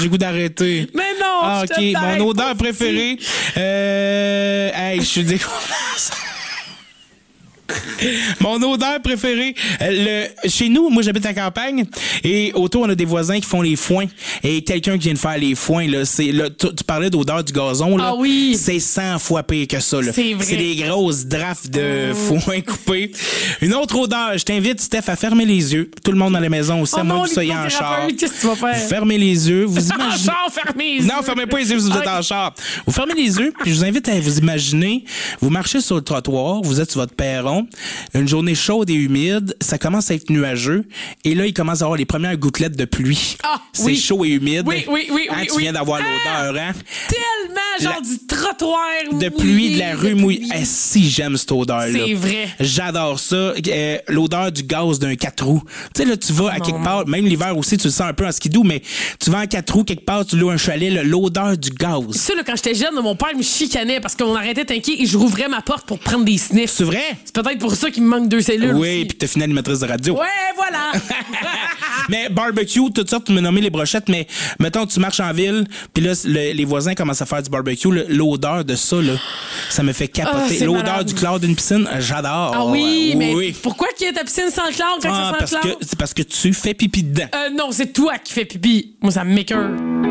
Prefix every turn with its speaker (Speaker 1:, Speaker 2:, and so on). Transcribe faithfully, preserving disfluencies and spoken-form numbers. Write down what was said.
Speaker 1: J'ai le goût d'arrêter.
Speaker 2: Mais non,
Speaker 1: ah,
Speaker 2: je
Speaker 1: OK,
Speaker 2: te
Speaker 1: mon
Speaker 2: tape,
Speaker 1: odeur préférée. Euh, hey, je suis dégueulasse. Mon odeur préférée, le, chez nous, moi j'habite à la campagne et autour on a des voisins qui font les foins et quelqu'un qui vient de faire les foins là, c'est là, tu, tu parlais d'odeur du gazon là,
Speaker 2: ah oui.
Speaker 1: c'est cent fois pire que ça là.
Speaker 2: C'est vrai.
Speaker 1: C'est des grosses drafts de oh. foin coupés. Une autre odeur, je t'invite Steph à fermer les yeux. Tout le monde dans la maison aussi,
Speaker 2: oh
Speaker 1: à moins
Speaker 2: non,
Speaker 1: que vous soyez en char.
Speaker 2: Qu'est-ce que tu vas faire?
Speaker 1: Vous fermez les yeux, vous imaginez.
Speaker 2: En char, fermez les yeux.
Speaker 1: Non, fermez pas les yeux si vous êtes en char. Vous fermez les yeux, puis je vous invite à vous imaginer, vous marchez sur le trottoir, vous êtes sur votre perron, une journée chaude et humide, ça commence à être nuageux, et là, il commence à avoir les premières gouttelettes de pluie.
Speaker 2: Ah,
Speaker 1: c'est
Speaker 2: oui.
Speaker 1: chaud et humide.
Speaker 2: Oui, oui, oui,
Speaker 1: hein,
Speaker 2: oui.
Speaker 1: Tu
Speaker 2: oui.
Speaker 1: viens d'avoir
Speaker 2: ah,
Speaker 1: l'odeur, hein?
Speaker 2: Tellement, genre
Speaker 1: La...
Speaker 2: du trottoir
Speaker 1: de pluie, de la rue mouillée. Eh, si j'aime cette odeur-là.
Speaker 2: C'est vrai.
Speaker 1: J'adore ça. Euh, l'odeur du gaz d'un quatre roues. Tu sais, là, tu vas à non, quelque part, même l'hiver aussi, tu le sens un peu en skidoo, mais tu vas en quatre roues quelque part, tu loues un chalet, là, l'odeur du gaz.
Speaker 2: Ça, là, quand j'étais jeune, mon père me chicanait parce qu'on arrêtait t'inquiète et je rouvrais ma porte pour prendre des sniffs.
Speaker 1: C'est vrai?
Speaker 2: C'est peut-être pour ça qu'il me manque deux cellules.
Speaker 1: Oui, puis t'as fini animatrice de radio.
Speaker 2: Ouais, voilà.
Speaker 1: Mais barbecue, toutes sortes, tu m'as nommé les brochettes, mais mettons, tu marches en ville, puis là, le, les voisins commencent à faire du barbecue, le, l'odeur de ça, là, ça me fait capoter. Oh, l'odeur malade. Du chlore d'une piscine, j'adore.
Speaker 2: Ah oui,
Speaker 1: euh,
Speaker 2: mais
Speaker 1: oui.
Speaker 2: pourquoi qu'il y a ta piscine sans chlore quand
Speaker 1: ah,
Speaker 2: ça sent
Speaker 1: parce
Speaker 2: chlore?
Speaker 1: Que, c'est parce que tu fais pipi dedans.
Speaker 2: Euh, non, c'est toi qui fais pipi. Moi, ça m'écoeure.